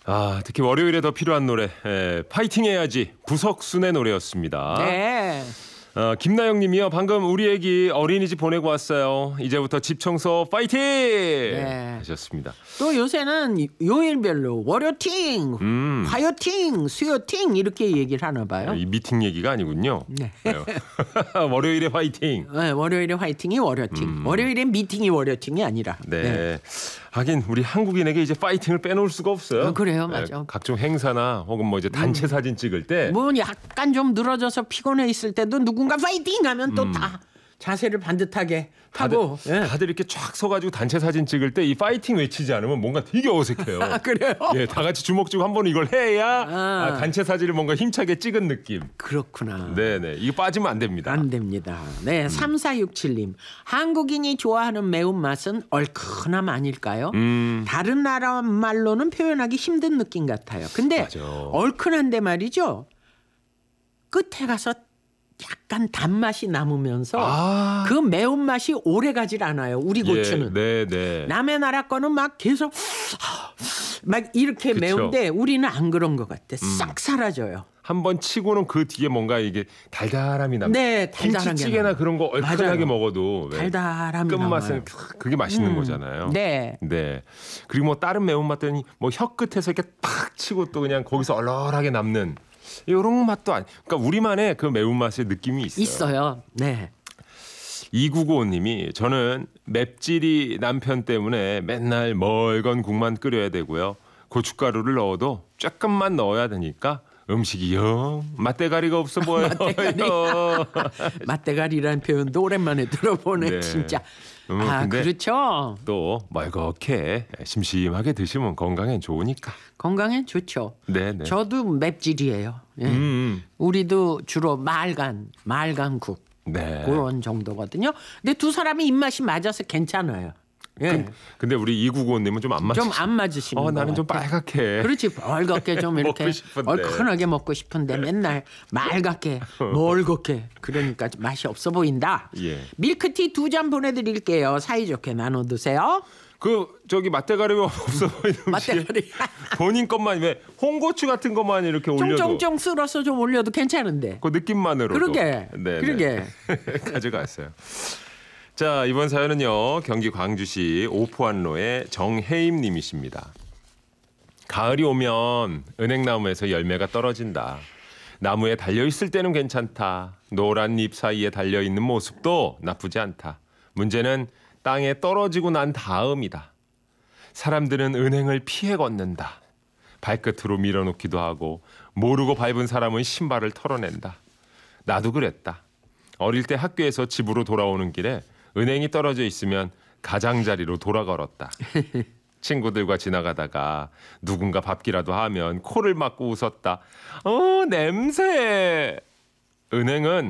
특히 월요일에 더 필요한 노래, 파이팅 해야지 구석순의 노래였습니다. 네. 김나영 님이요. 방금 우리 애기 어린이집 보내고 왔어요. 이제부터 집 청소 파이팅! 하셨습니다. 또 요새는 요일별로 월요팅, 화요팅, 수요팅 이렇게 얘기를 하나 봐요. 이 미팅 얘기가 아니군요. 네. 월요일에 화이팅. 네, 월요일에 화이팅이 월요팅. 월요일에 미팅이 월요팅이 아니라. 네. 하긴 우리 한국인에게 이제 파이팅을 빼놓을 수가 없어요. 그래요, 맞아. 각종 행사나 혹은 뭐 이제 단체 사진 찍을 때 뭐 약간 좀 늘어져서 피곤해 있을 때도 누군가 파이팅 하면 또 다 자세를 반듯하게 하고. 다들 이렇게 쫙 서가지고 단체 사진 찍을 때 이 파이팅 외치지 않으면 뭔가 되게 어색해요. 그래요? 예, 다 같이 주먹 쥐고 한 번 이걸 해야 단체 사진을 뭔가 힘차게 찍은 느낌. 그렇구나. 네네. 이거 빠지면 안 됩니다. 안 됩니다. 네, 3467님. 한국인이 좋아하는 매운맛은 얼큰함 아닐까요? 다른 나라 말로는 표현하기 힘든 느낌 같아요. 근데 맞아. 얼큰한데 말이죠. 끝에 가서 약간 단맛이 남으면서 그 매운맛이 오래가질 않아요. 우리 고추는. 네네. 남의 나라 거는 막 계속 막 이렇게 그쵸. 매운데 우리는 안 그런 것 같아. 싹 사라져요. 한 번 치고는 그 뒤에 뭔가 이게 달달함이 납니다. 네, 달달한 게 김치찌개나 나와요. 그런 거 얼큰하게 맞아요. 먹어도 달달함이 끝맛은 나와요. 그게 맛있는 거잖아요. 네. 네. 그리고 뭐 다른 매운맛들은 뭐 혀 끝에서 이렇게 팍 치고 또 그냥 거기서 얼얼하게 남는 이런 맛도 그러니까 우리만의 그 매운맛의 느낌이 있어요. 있어요. 네. 2995님이 저는 맵찔이 남편 때문에 맨날 멀건 국만 끓여야 되고요. 고춧가루를 넣어도 조금만 넣어야 되니까 음식이 영 맛대가리가 없어 보여요. 맛대가리라는 표현도 오랜만에 들어보네. 네. 진짜. 근데 그렇죠. 또 멀겋게 심심하게 드시면 건강엔 좋으니까. 건강엔 좋죠. 네네. 저도 맵찔이에요. 예. 우리도 주로 말간국 네. 그런 정도거든요. 근데 두 사람이 입맛이 맞아서 괜찮아요. 예. 근데 우리 2995님은 좀 안 맞으시. 좀 안 맞으시는 것 나는 좀 같아요. 빨갛게. 그렇지. 멀겋게 좀 이렇게 먹고 싶은데. 얼큰하게 먹고 싶은데 맨날 말갛게 멀겋게 그러니까 맛이 없어 보인다. 예. 밀크티 2잔 보내드릴게요. 사이좋게 나눠 드세요. 저기 맛대가리가 없어 보이는 맛대가리. 본인 것만 왜 홍고추 같은 것만 이렇게 올려도 쫑쫑쫑 쓸어서 좀 올려도 괜찮은데. 그 느낌만으로도. 그러게. 네. 그러게. 가져갔어요. 자, 이번 사연은요. 경기 광주시 오포안로의 정혜임 님이십니다. 가을이 오면 은행나무에서 열매가 떨어진다. 나무에 달려있을 때는 괜찮다. 노란 잎 사이에 달려있는 모습도 나쁘지 않다. 문제는 땅에 떨어지고 난 다음이다. 사람들은 은행을 피해 걷는다. 발끝으로 밀어놓기도 하고 모르고 밟은 사람은 신발을 털어낸다. 나도 그랬다. 어릴 때 학교에서 집으로 돌아오는 길에 은행이 떨어져 있으면 가장자리로 돌아걸었다. 친구들과 지나가다가 누군가 밟기라도 하면 코를 막고 웃었다. 냄새! 은행은